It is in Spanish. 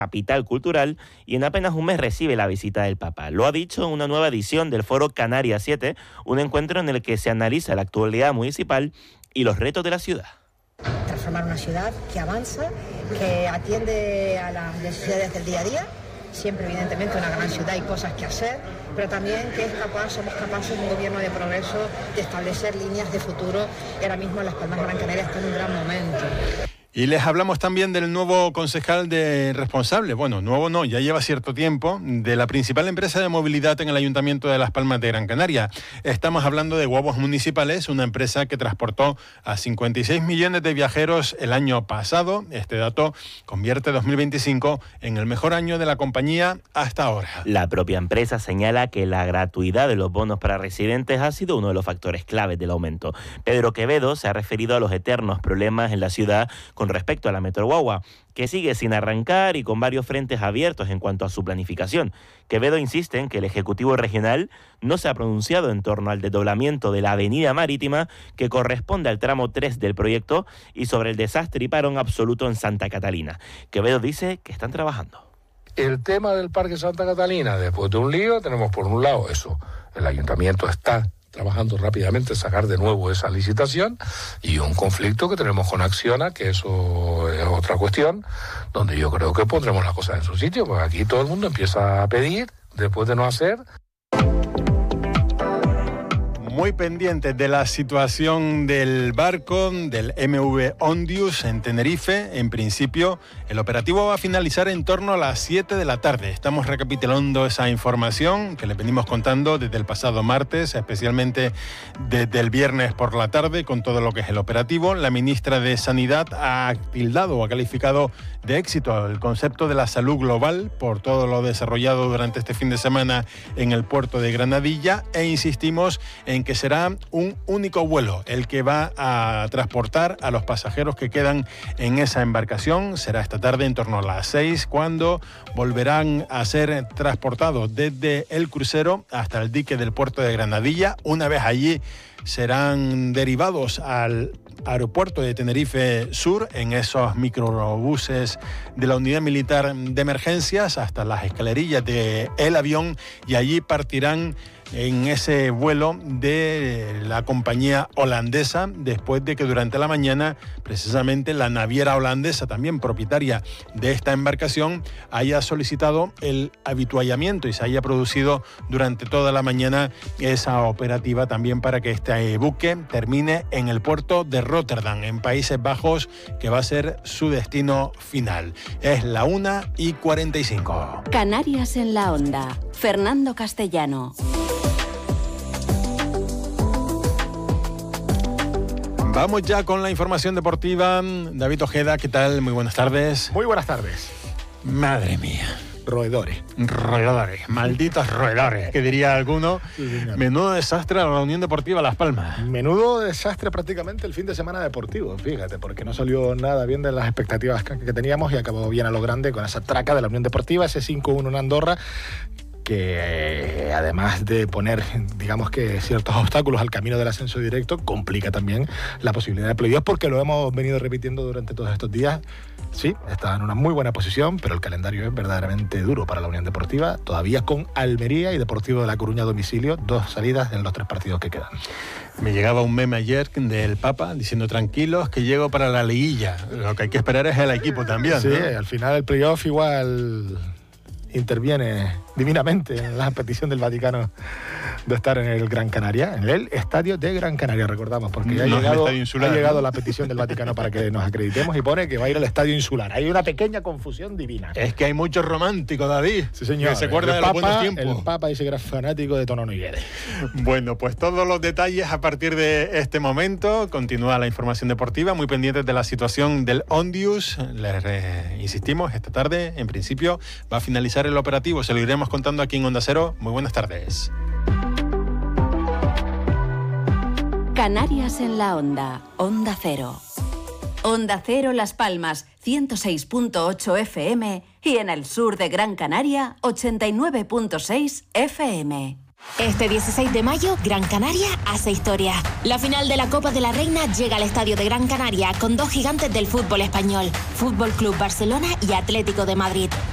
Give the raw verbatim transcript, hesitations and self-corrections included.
capital cultural y en apenas un mes recibe la visita del Papa. Lo ha dicho en una nueva edición del Foro Canarias siete, un encuentro en el que se analiza la actualidad municipal y los retos de la ciudad. Transformar una ciudad que avanza, que atiende a las necesidades del día a día. Siempre, evidentemente, una gran ciudad y cosas que hacer, pero también que es capaz, somos capaces, un gobierno de progreso, de establecer líneas de futuro. Y ahora mismo Las Palmas de Gran Canaria está en un gran momento. Y les hablamos también del nuevo concejal de responsable, bueno, nuevo no, ya lleva cierto tiempo, de la principal empresa de movilidad en el Ayuntamiento de Las Palmas de Gran Canaria. Estamos hablando de Guaguas Municipales, una empresa que transportó a cincuenta y seis millones de viajeros el año pasado. Este dato convierte dos mil veinticinco en el mejor año de la compañía hasta ahora. La propia empresa señala que la gratuidad de los bonos para residentes ha sido uno de los factores claves del aumento. Pedro Quevedo se ha referido a los eternos problemas en la ciudad con respecto a la Metro Guagua, que sigue sin arrancar y con varios frentes abiertos en cuanto a su planificación. Quevedo insiste en que el Ejecutivo Regional no se ha pronunciado en torno al desdoblamiento de la Avenida Marítima, que corresponde al tramo tres del proyecto, y sobre el desastre y parón absoluto en Santa Catalina. Quevedo dice que están trabajando. El tema del Parque Santa Catalina, después de un lío, tenemos por un lado eso, el Ayuntamiento está trabajando rápidamente sacar de nuevo esa licitación, y un conflicto que tenemos con Acciona, que eso es otra cuestión, donde yo creo que pondremos las cosas en su sitio, porque aquí todo el mundo empieza a pedir, después de no hacer. Muy pendientes de la situación del barco, del M V Ondius en Tenerife. En principio, el operativo va a finalizar en torno a las siete de la tarde. Estamos recapitulando esa información que les venimos contando desde el pasado martes, especialmente desde el viernes por la tarde, con todo lo que es el operativo. La ministra de Sanidad ha tildado o ha calificado de éxito el concepto de la salud global por todo lo desarrollado durante este fin de semana en el puerto de Granadilla, e insistimos en que será un único vuelo el que va a transportar a los pasajeros que quedan en esa embarcación. Será esta tarde en torno a las seis, cuando volverán a ser transportados desde el crucero hasta el dique del puerto de Granadilla. Una vez allí, serán derivados al aeropuerto de Tenerife Sur en esos microbuses de la Unidad Militar de Emergencias hasta las escalerillas del avión, y allí partirán en ese vuelo de la compañía holandesa, después de que durante la mañana precisamente la naviera holandesa, también propietaria de esta embarcación, haya solicitado el habituallamiento y se haya producido durante toda la mañana esa operativa también para que este buque termine en el puerto de Rotterdam, en Países Bajos, que va a ser su destino final. Es la una y cuarenta y cinco. Canarias en la onda. Fernando Castellano. Vamos ya con la información deportiva. David Ojeda, ¿qué tal? Muy buenas tardes. Muy buenas tardes. Madre mía. Roedores. Roedores. Malditos roedores, que diría alguno. Sí, menudo desastre a la Unión Deportiva Las Palmas. Menudo desastre prácticamente el fin de semana deportivo, fíjate, porque no salió nada bien de las expectativas que teníamos y acabó bien a lo grande con esa traca de la Unión Deportiva, ese cinco uno en Andorra, que eh, además de poner, digamos que ciertos obstáculos al camino del ascenso directo, complica también la posibilidad de playoff, porque lo hemos venido repitiendo durante todos estos días. Sí, está en una muy buena posición, pero el calendario es verdaderamente duro para la Unión Deportiva, todavía con Almería y Deportivo de La Coruña a domicilio, dos salidas en los tres partidos que quedan. Me llegaba un meme ayer del Papa diciendo: tranquilos que llego para la liguilla. Lo que hay que esperar es el equipo también, sí, ¿no? Al final el playoff igual interviene divinamente en la petición del Vaticano de estar en el Gran Canaria, en el Estadio de Gran Canaria, recordamos, porque ya ha, no, llegado, insular, ha llegado ¿no? la petición del Vaticano para que nos acreditemos, y pone que va a ir al Estadio Insular. Hay una pequeña confusión divina. Es que hay mucho romántico, David. Sí, señor. Que se acuerda de los buenos tiempos. El Papa dice que era fanático de Tono Guedes. Bueno, pues todos los detalles a partir de este momento. Continúa la información deportiva, muy pendientes de la situación del Ondius. Les eh, insistimos, esta tarde, en principio, va a finalizar el operativo. Se lo iremos contando aquí en Onda Cero. Muy buenas tardes. Canarias en la onda. Onda Cero. Onda Cero Las Palmas, ciento seis punto ocho F M, y en el sur de Gran Canaria, ochenta y nueve punto seis F M. Este dieciséis de mayo, Gran Canaria hace historia. La final de la Copa de la Reina llega al Estadio de Gran Canaria con dos gigantes del fútbol español, Fútbol Club Barcelona y Atlético de Madrid.